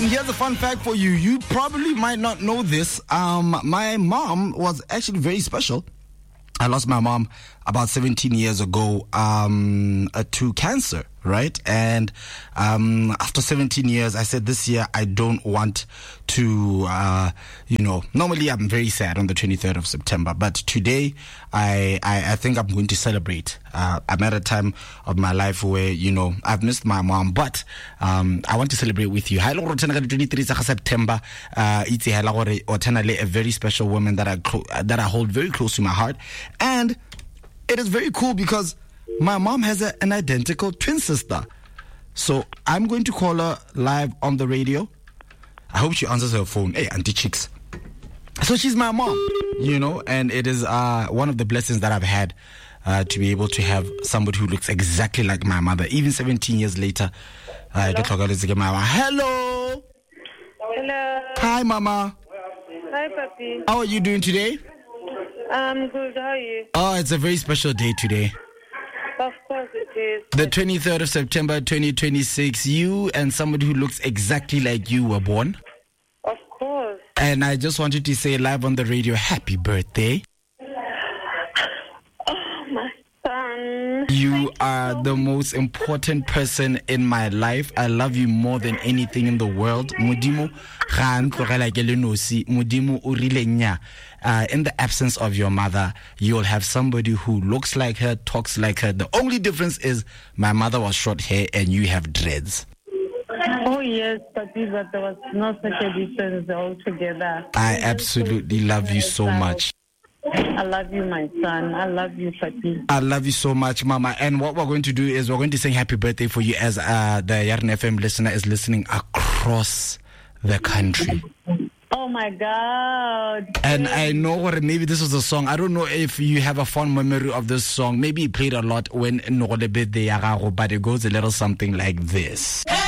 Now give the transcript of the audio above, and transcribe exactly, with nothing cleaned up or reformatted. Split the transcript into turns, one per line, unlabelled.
And here's a fun fact for you. You probably might not know this. Um, my mom was actually very special. I lost my mom about seventeen years ago um, uh, to cancer, right? And um, after seventeen years, I said this year I don't want to, uh, you know, normally I'm very sad on the twenty-third of September, but today I, I, I think I'm going to celebrate. Uh, I'm at a time of my life where, you know, I've missed my mom, but um, I want to celebrate with you. Hi, twenty-third of September. Uh, it's a very special woman that I clo- that I hold very close to my heart, and it is very cool because my mom has a, an identical twin sister. So I'm going to call her live on the radio. I hope she answers her phone. Hey, Auntie Chicks. So she's my mom, you know, and it is uh, one of the blessings that I've had uh, to be able to have somebody who looks exactly like my mother. Even seventeen years later, uh, hello. Hello.
Hello.
Hi, Mama.
Hi, Papi.
How are you doing today?
I'm good. How are you?
Oh, it's a very special day today.
Of course it is.
The twenty-third of September, twenty twenty-six. You and somebody who looks exactly like you were born.
Of course.
And I just wanted to say live on the radio, happy birthday.
Oh, my son.
You are the most important person in my life. I love you more than anything in the world. Modimo, Modimo urilenya. Uh, in the absence of your mother, you'll have somebody who looks like her, talks like her. The only difference is my mother was short hair and you have dreads.
Oh, yes, Papi, but there was no such a difference altogether.
I absolutely love you so much.
I love you, my son. I love you, Papi.
I love you so much, Mama. And what we're going to do is we're going to sing happy birthday for you as uh, the Yarn F M listener is listening across the country.
Oh, my God.
And I know what maybe this was a song. I don't know if you have a fond memory of this song. Maybe it played a lot when Nogole birthday, but it goes a little something like this.